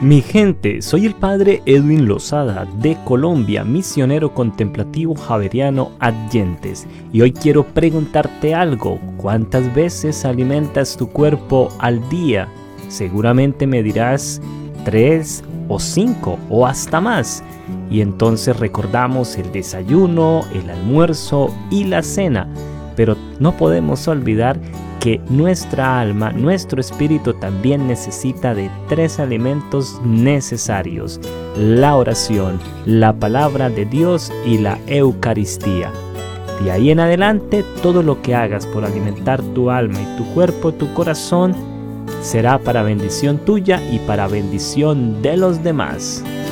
Mi gente, soy el padre Edwin Lozada de Colombia, misionero contemplativo javeriano Adyentes, y hoy quiero preguntarte algo. ¿Cuántas veces alimentas tu cuerpo al día? Seguramente me dirás 3 o 5 o hasta más. Y entonces recordamos el desayuno, el almuerzo y la cena, pero no podemos olvidar que nuestra alma, nuestro espíritu también necesita de 3 alimentos necesarios: la oración, la palabra de Dios y la Eucaristía. De ahí en adelante, todo lo que hagas por alimentar tu alma y tu cuerpo, tu corazón, será para bendición tuya y para bendición de los demás.